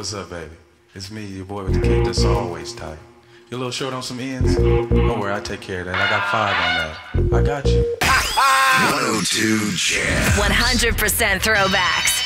What's up, baby? It's me, your boy with the kick that's always tight. You a little short on some ends? Don't worry, I take care of that. I got 5 on that. I got you. 102 Jam. 100% throwbacks.